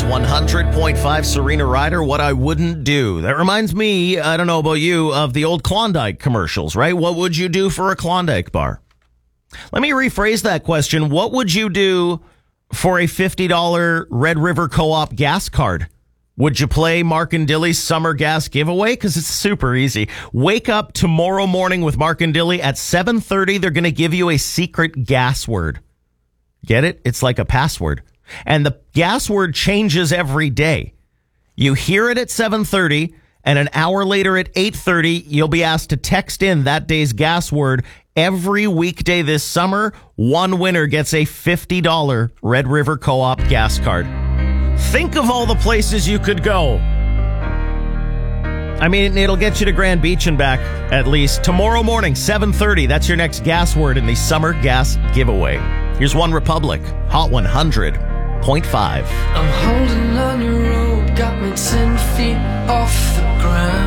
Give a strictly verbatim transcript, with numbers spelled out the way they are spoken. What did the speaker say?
one hundred point five Serena Ryder, What I Wouldn't Do. That reminds me, I don't know about you, of the old Klondike commercials, right? What would you do for a Klondike bar? Let me rephrase that question. What would you do for a fifty dollars Red River Co-op gas card? Would you play Mark and Dilly's summer gas giveaway? Because it's super easy. Wake up tomorrow morning with Mark and Dilly at seven thirty. They're going to give you a secret gas word. Get it? It's like a password. And the gas word changes every day. You hear it at seven thirty, and an hour later at eight thirty, you'll be asked to text in that day's gas word. Every weekday this summer, one winner gets a fifty dollars Red River Co-op gas card. Think of all the places you could go. I mean, it'll get you to Grand Beach and back, at least. Tomorrow morning, seven thirty, that's your next gas word in the Summer Gas Giveaway. Here's One Republic, Hot one hundred point five. I'm holding on your rope, got me ten feet off the ground.